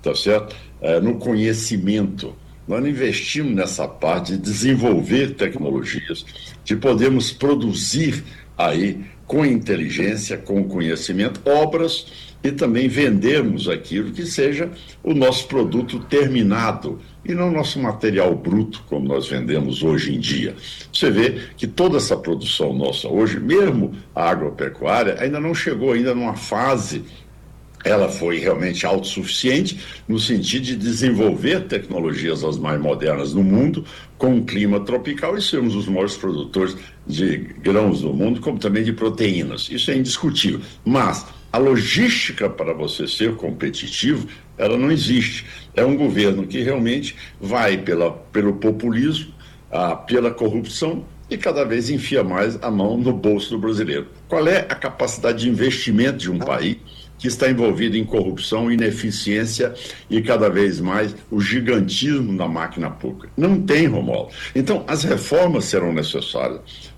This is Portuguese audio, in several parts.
tá certo? No conhecimento. Nós não investimos nessa parte de desenvolver tecnologias, de podermos produzir aí com inteligência, com conhecimento, obras e também vendermos aquilo que seja o nosso produto terminado e não o nosso material bruto, como nós vendemos hoje em dia. Você vê que toda essa produção nossa hoje, mesmo a agropecuária, ainda não chegou ainda numa fase. Ela foi realmente autossuficiente no sentido de desenvolver tecnologias as mais modernas no mundo, com um clima tropical, e sermos os maiores produtores de grãos do mundo, como também de proteínas. Isso é indiscutível. Mas a logística para você ser competitivo, ela não existe. É um governo que realmente vai pelo populismo, pela corrupção, e cada vez enfia mais a mão no bolso do brasileiro. Qual é a capacidade de investimento de um país que está envolvido em corrupção, ineficiência e cada vez mais o gigantismo da máquina pública? Não tem, Romualdo. Então, as reformas serão necessárias,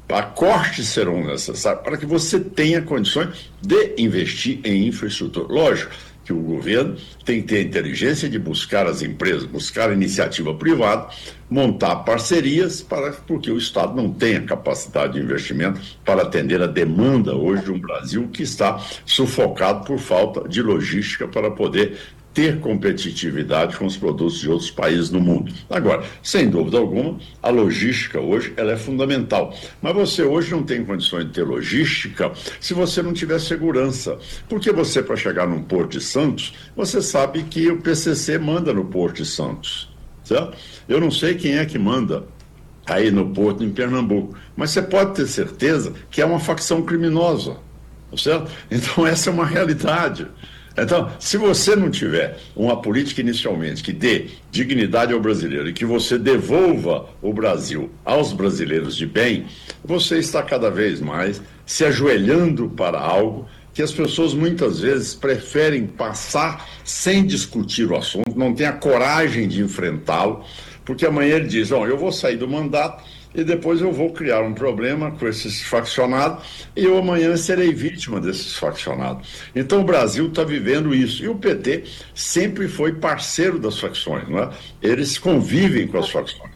cortes serão necessários para que você tenha condições de investir em infraestrutura. Lógico que o governo tem que ter a inteligência de buscar as empresas, buscar a iniciativa privada, montar parcerias, porque o Estado não tem a capacidade de investimento para atender a demanda hoje de um Brasil que está sufocado por falta de logística para poder ter competitividade com os produtos de outros países no mundo. Agora, sem dúvida alguma, a logística hoje ela é fundamental. Mas você hoje não tem condições de ter logística se você não tiver segurança. Porque você, para chegar num Porto de Santos, você sabe que o PCC manda no Porto de Santos. Certo? Eu não sei quem é que manda aí no Porto, em Pernambuco, mas você pode ter certeza que é uma facção criminosa. Certo? Então, essa é uma realidade. Então, se você não tiver uma política inicialmente que dê dignidade ao brasileiro e que você devolva o Brasil aos brasileiros de bem, você está cada vez mais se ajoelhando para algo que as pessoas muitas vezes preferem passar sem discutir o assunto, não tem a coragem de enfrentá-lo, porque amanhã ele diz, eu vou sair do mandato e depois eu vou criar um problema com esses faccionados e eu amanhã serei vítima desses faccionados. Então o Brasil está vivendo isso. E o PT sempre foi parceiro das facções, não é? Eles convivem com as facções.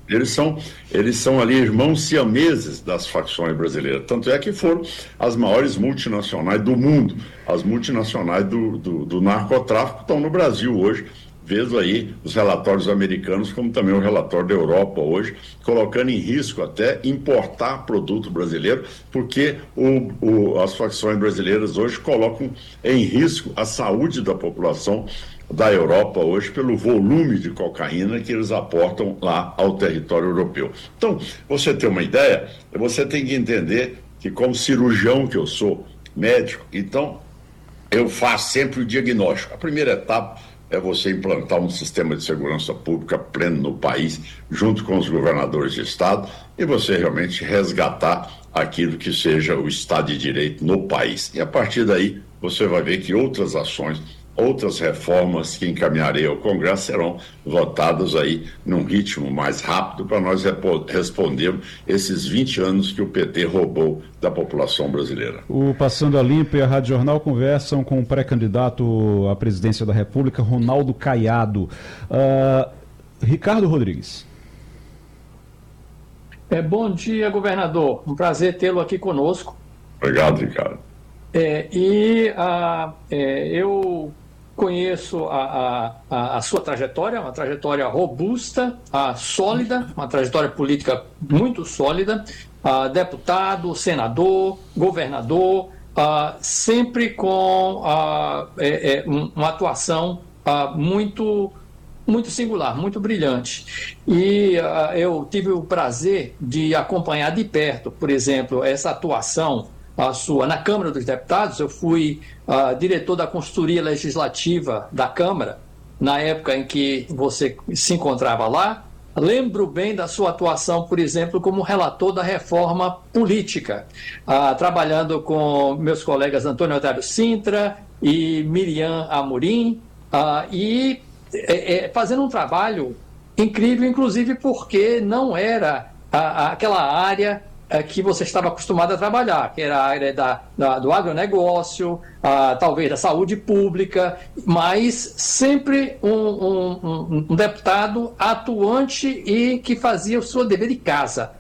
Eles são ali irmãos siameses das facções brasileiras. Tanto é que foram as maiores multinacionais do mundo. As multinacionais do narcotráfico estão no Brasil hoje. Vejo aí os relatórios americanos, como também o relatório da Europa hoje, colocando em risco até importar produto brasileiro, porque as facções brasileiras hoje colocam em risco a saúde da população da Europa hoje pelo volume de cocaína que eles aportam lá ao território europeu. Então, você tem uma ideia, você tem que entender que, como cirurgião que eu sou, médico, então eu faço sempre o diagnóstico. A primeira etapa é você implantar um sistema de segurança pública pleno no país, junto com os governadores de estado, e você realmente resgatar aquilo que seja o Estado de Direito no país. E a partir daí, você vai ver que outras ações, outras reformas que encaminharei ao Congresso serão votadas aí num ritmo mais rápido para nós respondermos esses 20 anos que o PT roubou da população brasileira. O Passando a Limpo e a Rádio Jornal conversam com o pré-candidato à presidência da República, Ronaldo Caiado. Ricardo Rodrigues. Bom dia, governador. Um prazer tê-lo aqui conosco. Obrigado, Ricardo. Eu conheço a sua trajetória, uma trajetória robusta, sólida, uma trajetória política muito sólida, deputado, senador, governador, sempre com uma atuação muito singular, muito brilhante. E eu tive o prazer de acompanhar de perto, por exemplo, essa atuação sua na Câmara dos Deputados. Eu fui diretor da consultoria legislativa da Câmara, na época em que você se encontrava lá. Lembro bem da sua atuação, por exemplo, como relator da reforma política, trabalhando com meus colegas Antônio Otávio Sintra e Miriam Amorim, e fazendo um trabalho incrível, inclusive porque não era aquela área que você estava acostumado a trabalhar, que era a área do agronegócio, talvez da saúde pública, mas sempre um deputado atuante e que fazia o seu dever de casa.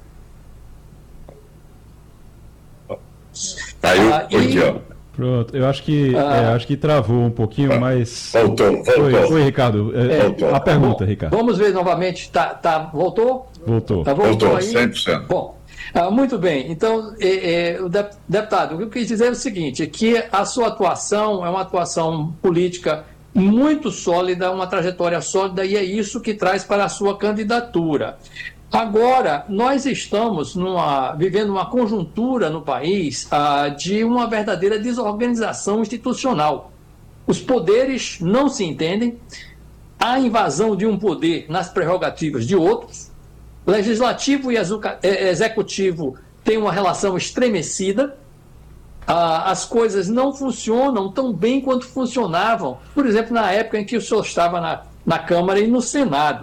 Pronto, eu acho que travou um pouquinho, mas... Voltou. Oi, Ricardo. A pergunta, Ricardo. Vamos ver novamente. Voltou? Voltou. Voltou, aí? 100%. Bom, muito bem. Então, deputado, o que eu quis dizer é o seguinte, que a sua atuação é uma atuação política muito sólida, uma trajetória sólida, e é isso que traz para a sua candidatura. Agora, nós estamos vivendo uma conjuntura no país de uma verdadeira desorganização institucional. Os poderes não se entendem, há invasão de um poder nas prerrogativas de outros, legislativo e executivo têm uma relação estremecida, as coisas não funcionam tão bem quanto funcionavam, por exemplo, na época em que o senhor estava na Câmara e no Senado.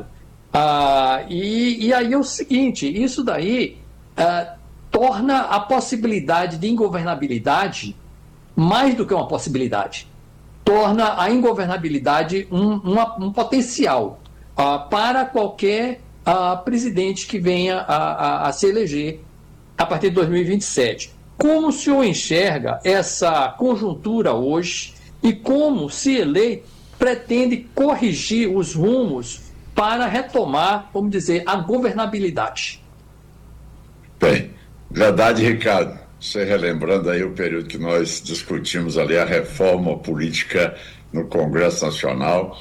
E aí é o seguinte, isso daí torna a possibilidade de ingovernabilidade mais do que uma possibilidade. Torna a ingovernabilidade um potencial para qualquer presidente que venha a se eleger a partir de 2027. Como o senhor enxerga essa conjuntura hoje e como, se eleito, pretende corrigir os rumos para retomar, vamos dizer, a governabilidade? Bem, verdade, Ricardo. Você relembrando aí o período que nós discutimos ali a reforma política no Congresso Nacional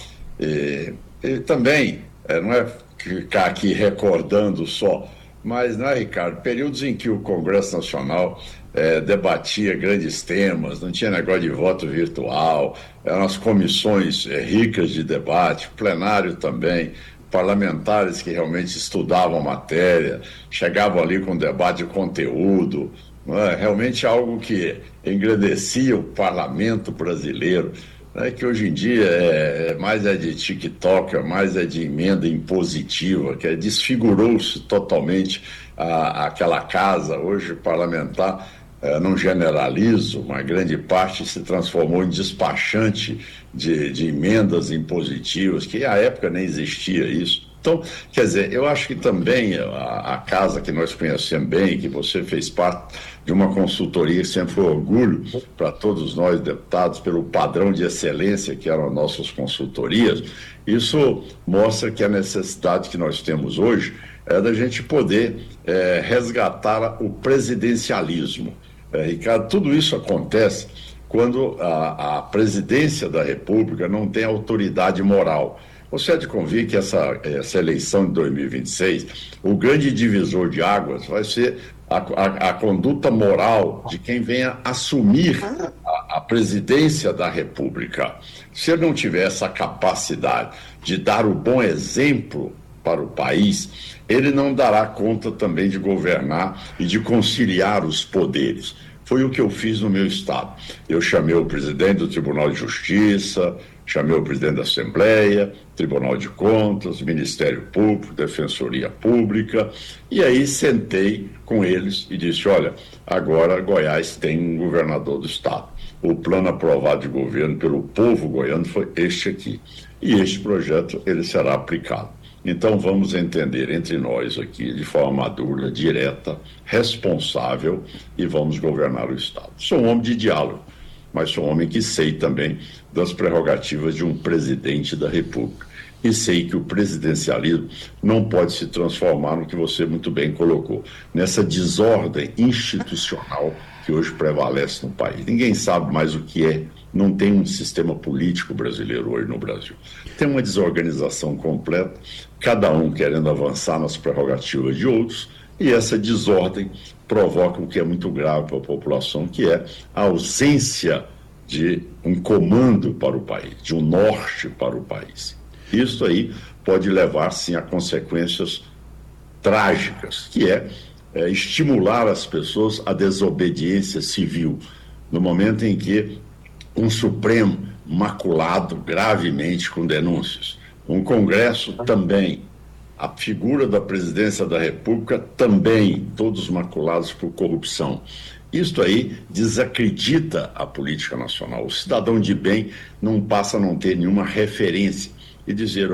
e também, não é ficar aqui recordando só, mas, não é, Ricardo, períodos em que o Congresso Nacional debatia grandes temas, não tinha negócio de voto virtual, eram as comissões ricas de debate, plenário também, parlamentares que realmente estudavam a matéria, chegavam ali com debate de conteúdo, não é? Realmente algo que engrandecia o parlamento brasileiro, né? Que hoje em dia mais de TikTok, mais de emenda impositiva, que desfigurou-se totalmente aquela casa. Hoje o parlamentar, não generalizo, uma grande parte se transformou em despachante de emendas impositivas, que à época nem existia isso. Então, quer dizer, eu acho que também a casa que nós conhecemos bem, que você fez parte de uma consultoria que sempre foi orgulho para todos nós deputados, pelo padrão de excelência que eram nossas consultorias, isso mostra que a necessidade que nós temos hoje é da gente poder resgatar o presidencialismo. Ricardo, tudo isso acontece quando a presidência da República não tem autoridade moral. Você há de convir que essa eleição de 2026, o grande divisor de águas vai ser a conduta moral de quem venha assumir a presidência da República. Se ele não tiver essa capacidade de dar o bom exemplo para o país, ele não dará conta também de governar e de conciliar os poderes. Foi o que eu fiz no meu estado. Eu chamei o presidente do Tribunal de Justiça, chamei o presidente da Assembleia, Tribunal de Contas, Ministério Público, Defensoria Pública, e aí sentei com eles e disse, olha, agora Goiás tem um governador do estado. O plano aprovado de governo pelo povo goiano foi este aqui. E este projeto ele será aplicado. Então vamos entender entre nós aqui, de forma madura, direta, responsável, e vamos governar o estado. Sou um homem de diálogo, mas sou um homem que sei também das prerrogativas de um presidente da República. E sei que o presidencialismo não pode se transformar no que você muito bem colocou, nessa desordem institucional que hoje prevalece no país. Ninguém sabe mais o que é, não tem um sistema político brasileiro hoje no Brasil. Tem uma desorganização completa, cada um querendo avançar nas prerrogativas de outros, e essa desordem provoca o que é muito grave para a população, que é a ausência de um comando para o país, de um norte para o país. Isso aí pode levar, sim, a consequências trágicas, que é estimular as pessoas à desobediência civil, no momento em que um Supremo maculado gravemente com denúncias, um Congresso também a figura da presidência da República também, todos maculados por corrupção. Isto aí desacredita a política nacional. O cidadão de bem não passa a não ter nenhuma referência e dizer: